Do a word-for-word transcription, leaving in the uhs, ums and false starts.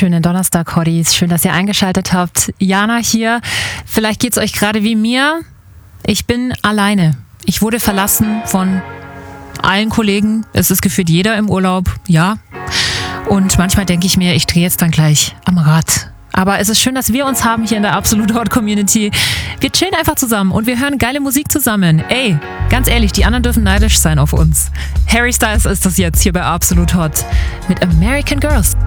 wunderschönen Donnerstag, Hotties. Schön, dass ihr eingeschaltet habt. Jana hier. Vielleicht geht's euch gerade wie mir. Ich bin alleine. Ich wurde verlassen von allen Kollegen. Es ist gefühlt jeder im Urlaub. Ja. Und manchmal denke ich mir, ich drehe jetzt dann gleich am Rad. Aber es ist schön, dass wir uns haben hier in der Absolut Hot Community. Wir chillen einfach zusammen und wir hören geile Musik zusammen. Ey, ganz ehrlich, die anderen dürfen neidisch sein auf uns. Harry Styles ist das jetzt hier bei Absolut Hot mit American Girls.